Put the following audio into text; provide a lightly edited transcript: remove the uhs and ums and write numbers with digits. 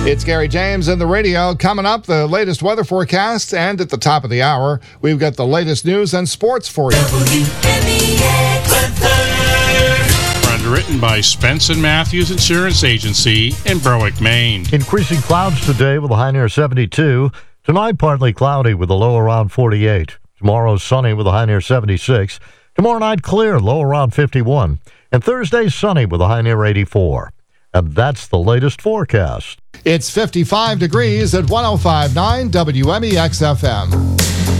It's Gary James in the radio. Coming up, the latest weather forecasts, and at the top of the hour, we've got the latest news and sports for you. Underwritten by Spence & Matthews Insurance Agency in Berwick, Maine. Increasing clouds today with a high near 72. Tonight, partly cloudy with a low around 48. Tomorrow, sunny with a high near 76. Tomorrow night, clear, low around 51. And Thursday, sunny with a high near 84. And that's the latest forecast. It's 55 degrees at 105.9 WMEX FM.